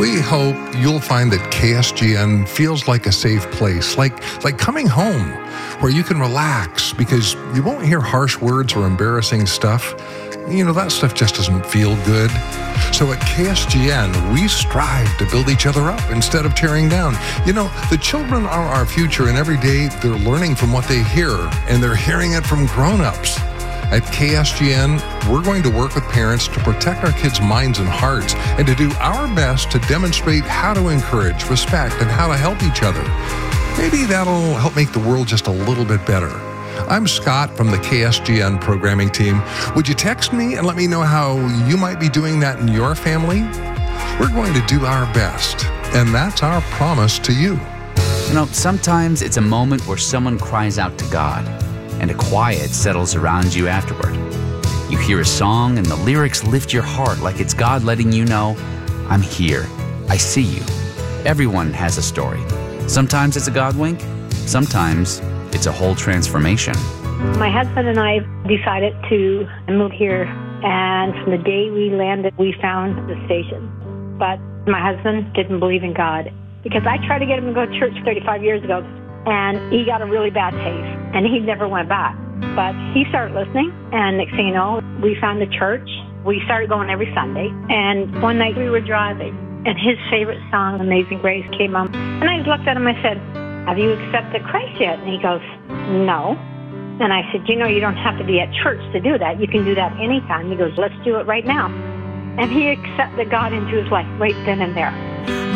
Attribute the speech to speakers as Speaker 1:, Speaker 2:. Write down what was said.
Speaker 1: We hope you'll find that KSGN feels like a safe place, like coming home, where you can relax because you won't hear harsh words or embarrassing stuff. You know, that stuff just doesn't feel good. So at KSGN, we strive to build each other up instead of tearing down. You know, the children are our future, and every day they're learning from what they hear, and they're hearing it from grown-ups. At KSGN, we're going to work with parents to protect our kids' minds and hearts and to do our best to demonstrate how to encourage, respect, and how to help each other. Maybe that'll help make the world just a little bit better. I'm Scott from the KSGN programming team. Would you text me and let me know how you might be doing that in your family? We're going to do our best, and that's our promise to you.
Speaker 2: You know, sometimes it's a moment where someone cries out to God, and a quiet settles around you afterward. You hear a song and the lyrics lift your heart like it's God letting you know, I'm here, I see you. Everyone has a story. Sometimes it's a God wink, sometimes it's a whole transformation.
Speaker 3: My husband and I decided to move here, and from the day we landed, we found the station. But my husband didn't believe in God, because I tried to get him to go to church 35 years ago, and he got a really bad taste, and he never went back. But he started listening, and next thing you know, we found the church. We started going every Sunday, and one night we were driving, and his favorite song, Amazing Grace, came on. And I just looked at him, I said, have you accepted Christ yet? And he goes, no. And I said, you know, you don't have to be at church to do that. You can do that anytime. He goes, let's do it right now. And he accepted God into his life right then and there.